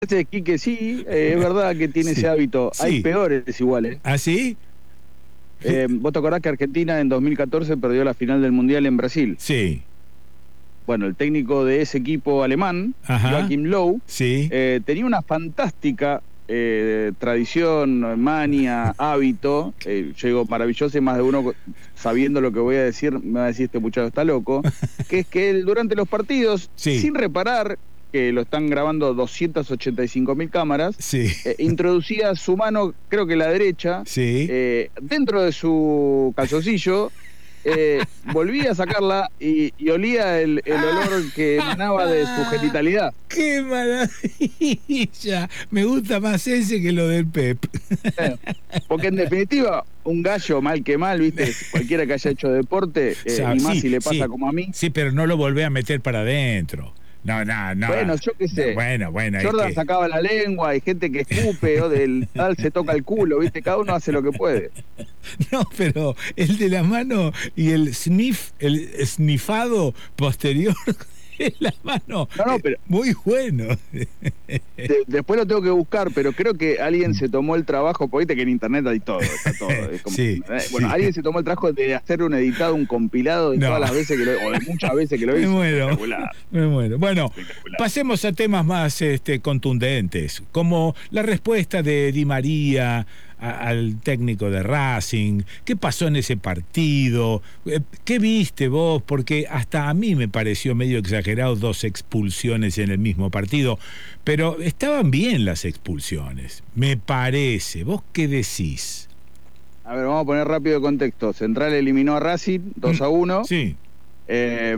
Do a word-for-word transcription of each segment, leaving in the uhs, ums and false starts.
Este Quique, sí, eh, es verdad que tiene Sí, ese hábito. sí. Hay peores iguales. ¿Ah, sí? Eh, ¿Vos te acordás que Argentina en dos mil catorce perdió la final del Mundial en Brasil? Sí. Bueno, el técnico de ese equipo alemán, Ajá. Joachim Löw, Sí. eh, tenía una fantástica eh, tradición, mania, hábito. Eh, yo digo maravilloso y más de uno sabiendo lo que voy a decir, me va a decir este muchacho está loco, que es que él durante los partidos, Sí. sin reparar que lo están grabando doscientas ochenta y cinco mil cámaras, Sí. eh, introducía su mano, creo que la derecha, Sí. eh, dentro de su calzoncillo, eh, volvía a sacarla y, y olía el, el olor que emanaba de su genitalidad. ¡Qué maravilla! Me gusta más ese que lo del Pep. Eh, porque en definitiva, un gallo mal que mal, ¿viste? Cualquiera que haya hecho deporte, eh, y más Sí, si le pasa sí, como a mí. sí, pero no lo volvé a meter para adentro. No, no, no. Bueno, yo qué sé. No, bueno, bueno, es Jordan que... sacaba la lengua, hay gente que escupe, o del tal se toca el culo, ¿viste? Cada uno hace lo que puede. No, pero el de la mano y el sniff, el snifado posterior de la mano, No, no, eh, pero muy bueno. de- después lo tengo que buscar, pero creo que alguien se tomó el trabajo, porque viste que en internet hay todo, está todo. Es como, Sí, ¿eh? Bueno, sí. alguien se tomó el trabajo de hacer un editado, un compilado de No. todas las veces que lo, o de muchas veces que lo Me hizo. muero. Espectacular. Me muero. Bueno, Espectacular. pasemos a temas más este, contundentes, como la respuesta de Di María a- al técnico de Racing. ¿Qué pasó en ese partido? Eh, ¿Qué viste vos? Porque hasta a mí me pareció medio exagerado dos expulsiones en el mismo partido, pero estaban bien las expulsiones, me parece. ¿Vos qué decís? A ver, vamos a poner rápido el contexto. Central eliminó a Racing dos a uno. Sí, Eh,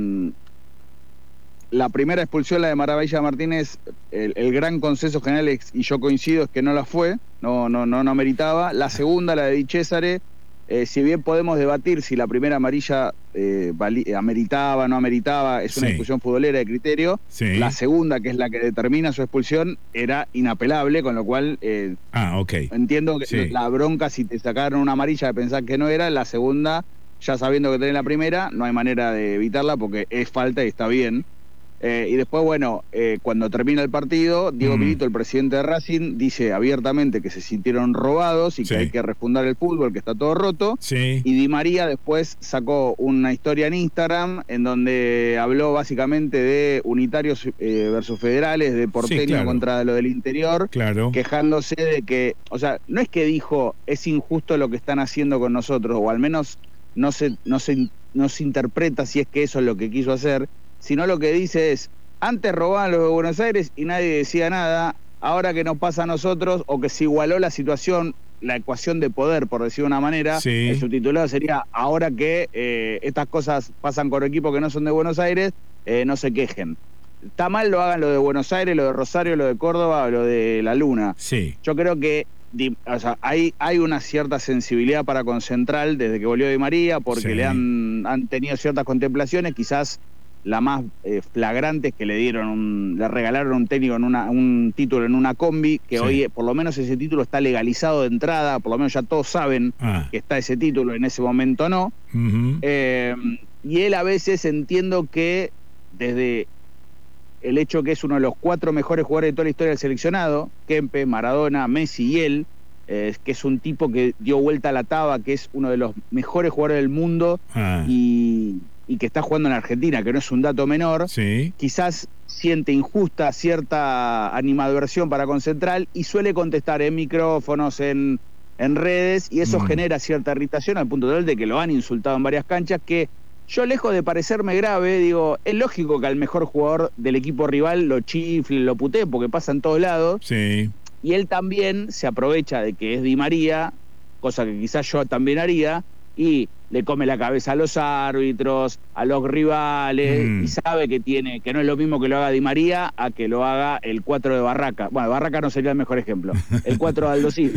la primera expulsión, la de Maravilla Martínez, el, el gran consenso general, es, y yo coincido, es que no la fue, no, no, no, no meritaba. La segunda, la de Di Cesare, eh, si bien podemos debatir si la primera amarilla eh, vali, ameritaba, no ameritaba, es una Sí. expulsión futbolera de criterio. sí. La segunda, que es la que determina su expulsión, era inapelable, con lo cual eh, Ah, ok. entiendo que Sí. la bronca, si te sacaron una amarilla de pensar que no era, la segunda, ya sabiendo que tenés la primera, no hay manera de evitarla porque es falta y está bien. Eh, y después, bueno, eh, cuando termina el partido, Diego Mm. Milito, el presidente de Racing, dice abiertamente que se sintieron robados y Sí. que hay que refundar el fútbol, que está todo roto. Sí. Y Di María después sacó una historia en Instagram en donde habló básicamente de unitarios eh, versus federales, de porteño Sí, claro. contra lo del interior, Claro. quejándose de que, o sea, no es que dijo es injusto lo que están haciendo con nosotros, o al menos no se, no se, no se interpreta si es que eso es lo que quiso hacer, sino lo que dice es, antes robaban los de Buenos Aires y nadie decía nada, ahora que nos pasa a nosotros, o que se igualó la situación, la ecuación de poder, por decir de una manera, Sí. el subtitulado sería, ahora que eh, estas cosas pasan con equipos que no son de Buenos Aires, eh, no se quejen. Está mal lo hagan lo de Buenos Aires, lo de Rosario, lo de Córdoba, lo de La Luna. Sí. Yo creo que di, o sea, hay, hay una cierta sensibilidad para con Central desde que volvió Di María, porque Sí. le han, han tenido ciertas contemplaciones, quizás la más eh, flagrante es que le dieron un, le regalaron un técnico en una, un título en una combi, que Sí. hoy por lo menos ese título está legalizado de entrada, por lo menos ya todos saben Ah. que está ese título, en ese momento no. Ujú. Eh, y él a veces entiendo que desde el hecho que es uno de los cuatro mejores jugadores de toda la historia del seleccionado, Kempe, Maradona, Messi y él, eh, que es un tipo que dio vuelta a la taba, que es uno de los mejores jugadores del mundo Ah. y, y que está jugando en Argentina, que no es un dato menor, Sí. quizás siente injusta cierta animadversión para con Central y suele contestar en micrófonos, en, en redes, y eso Mm. genera cierta irritación al punto tal de que lo han insultado en varias canchas, que yo, lejos de parecerme grave, digo, es lógico que al mejor jugador del equipo rival lo chifle, lo putee, porque pasa en todos lados, Sí. y él también se aprovecha de que es Di María, cosa que quizás yo también haría, y le come la cabeza a los árbitros, a los rivales, Mm. y sabe que tiene, que no es lo mismo que lo haga Di María a que lo haga el cuatro de Barraca. Bueno, Barraca no sería el mejor ejemplo. El cuatro de Aldo Civi.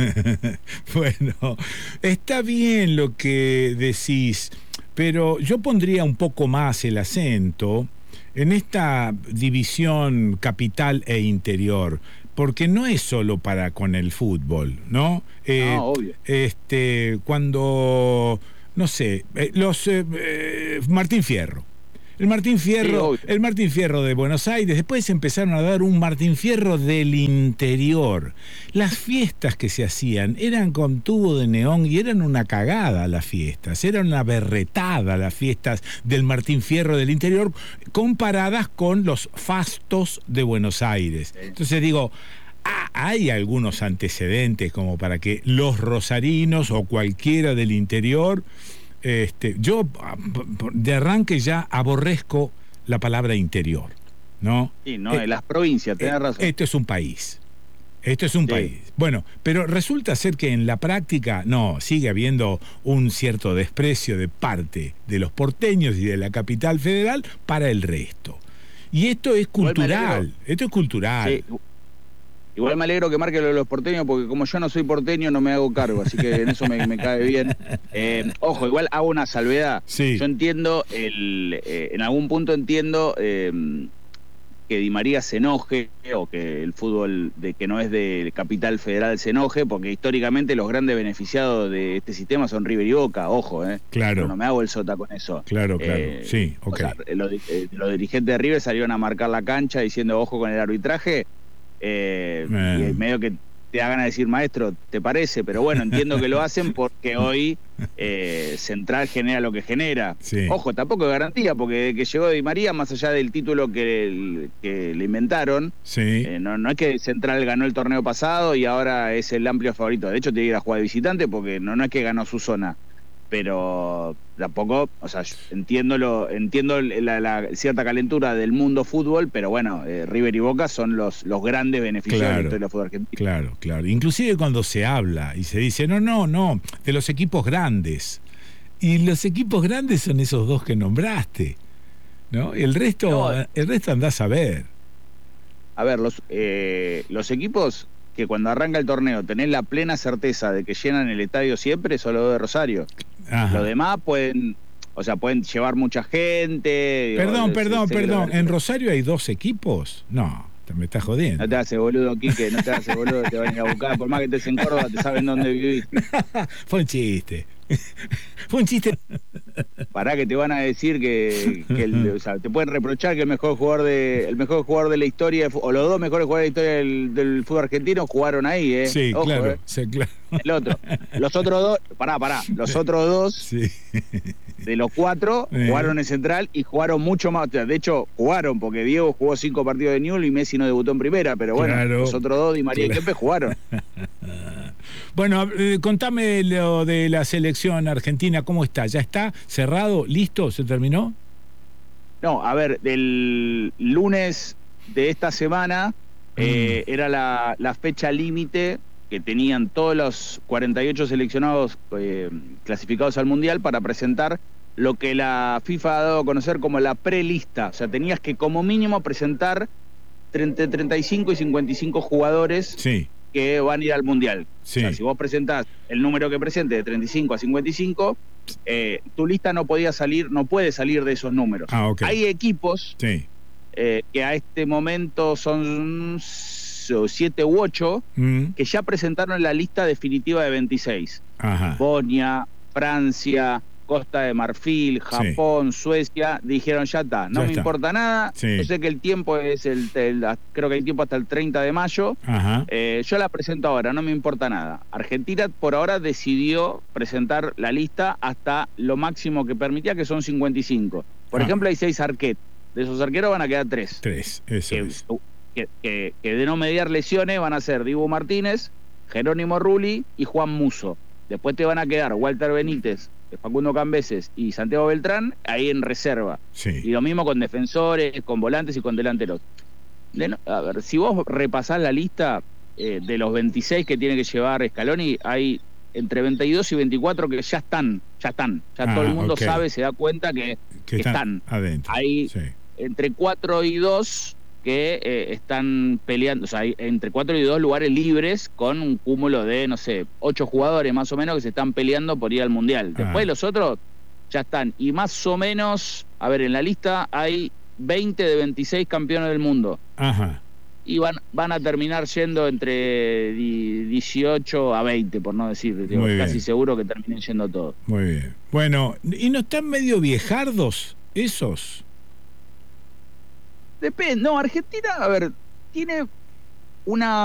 Bueno, está bien lo que decís, pero yo pondría un poco más el acento en esta división capital e interior, porque no es solo para con el fútbol, ¿no? Eh, No, obvio. Este, cuando, no sé, eh, los eh, eh, Martín Fierro. El Martín Fierro, Sí, el Martín Fierro de Buenos Aires, después empezaron a dar un Martín Fierro del interior. Las fiestas que se hacían eran con tubo de neón y eran una cagada las fiestas, eran una berretada las fiestas del Martín Fierro del interior comparadas con los fastos de Buenos Aires. Entonces digo, ah, hay algunos antecedentes como para que los rosarinos o cualquiera del interior... Este, yo de arranque ya aborrezco la palabra interior, ¿no? Sí, no, eh, en las provincias, tenés eh, razón. Esto es un país. Esto es un sí. país. Bueno, pero resulta ser que en la práctica, no, sigue habiendo un cierto desprecio de parte de los porteños y de la capital federal para el resto. Y esto es cultural, esto es cultural. Sí. Igual me alegro que marque lo de los porteños, porque como yo no soy porteño, no me hago cargo, así que en eso me, me cae bien. Eh, ojo, igual hago una salvedad. Sí. Yo entiendo, el, eh, en algún punto entiendo eh, que Di María se enoje, o que el fútbol de que no es de Capital Federal se enoje, porque históricamente los grandes beneficiados de este sistema son River y Boca, ojo, ¿eh? Claro. Pero no me hago el sota con eso. Claro, claro, eh, sí, ok. O sea, los, eh, los dirigentes de River salieron a marcar la cancha diciendo ojo con el arbitraje. Eh, y medio que te hagan a decir, maestro, ¿te parece? Pero bueno, entiendo que lo hacen porque hoy eh, Central genera lo que genera. Sí. Ojo, tampoco es garantía, porque desde que llegó Di María, más allá del título que, que le inventaron, sí. eh, no, no es que Central ganó el torneo pasado y ahora es el amplio favorito. De hecho, tiene que ir a jugar de visitante porque no, no es que ganó su zona. Pero tampoco, o sea, entiendo lo, entiendo la, la cierta calentura del mundo fútbol, pero bueno, eh, River y Boca son los, los grandes beneficiarios claro, de la historia del fútbol argentino. Claro, claro. Inclusive cuando se habla y se dice, no, no, no, de los equipos grandes. Y los equipos grandes son esos dos que nombraste, ¿no? El resto, no, el resto andás a ver. A ver, los, eh, los equipos que cuando arranca el torneo tenés la plena certeza de que llenan el estadio siempre son los de Rosario. Ajá. Los demás pueden, o sea, pueden llevar mucha gente. Perdón, digo, perdón, sé, perdón. sé ¿En Rosario hay dos equipos? No, te me estás jodiendo. No te haces boludo, Quique, no te haces boludo, te van a ir a buscar. Por más que estés en Córdoba, te saben dónde vivís. Fue un chiste. Fue un chiste. Pará que te van a decir que, que el, o sea, te pueden reprochar que el mejor jugador de el mejor jugador de la historia, o los dos mejores jugadores de la historia del, del fútbol argentino jugaron ahí, ¿eh? Sí, Ojo, claro, ¿eh? sí, claro. El otro. Los otros dos, pará, pará. Los otros dos, sí. de los cuatro, eh. jugaron en Central y jugaron mucho más. De hecho, jugaron, porque Diego jugó cinco partidos de Newell's y Messi no debutó en primera, pero bueno, claro, los otros dos, Di María claro. y Kempes, jugaron. Bueno, eh, contame lo de la selección argentina, ¿cómo está? ¿Ya está cerrado? ¿Listo? ¿Se terminó? No, a ver, el lunes de esta semana mm. eh, era la, la fecha límite que tenían todos los cuarenta y ocho seleccionados eh, clasificados al Mundial para presentar lo que la FIFA ha dado a conocer como la prelista. O sea, tenías que como mínimo presentar entre treinta y cinco y cincuenta y cinco jugadores sí. que van a ir al Mundial. Sí. O sea, si vos presentás el número que presentes de treinta y cinco a cincuenta y cinco, eh, tu lista no podía salir, no puede salir de esos números. Ah, okay. Hay equipos sí. eh, que a este momento son siete u ocho mm. que ya presentaron la lista definitiva de veintiséis. Ajá. Bosnia, Francia, Costa de Marfil, Japón, sí. Suecia, dijeron ya está, no ya me está. importa nada, sí. yo sé que el tiempo es el, el, creo que hay tiempo hasta el treinta de mayo, eh, yo la presento ahora, no me importa nada. Argentina por ahora decidió presentar la lista hasta lo máximo que permitía, que son cincuenta y cinco. Por ah. ejemplo, hay seis arqueros, de esos arqueros van a quedar tres. Tres, eso que, es. Que, que, que de no mediar lesiones van a ser Dibu Martínez, Jerónimo Rulli y Juan Musso. Después te van a quedar Walter Benítez, Facundo Cambeses y Santiago Beltrán ahí en reserva. Sí. Y lo mismo con defensores, con volantes y con delanteros. De no, a ver, si vos repasás la lista eh, de los veintiséis que tiene que llevar Scaloni, hay entre veintidós y veinticuatro que ya están, ya están. Ya ah, todo el mundo okay. sabe, se da cuenta que, que están, están adentro. Hay sí. entre cuatro y dos que eh, están peleando, o sea, hay entre cuatro y dos lugares libres con un cúmulo de, no sé, ocho jugadores más o menos que se están peleando por ir al Mundial. Después ah. los otros ya están. Y más o menos, a ver, en la lista hay veinte de veintiséis campeones del mundo. Ajá. Y van, van a terminar yendo entre dieciocho a veinte, por no decir, digo, casi seguro que terminen yendo todos. Muy bien. Bueno, ¿y no están medio viejardos esos? Depende, no, Argentina, a ver, tiene una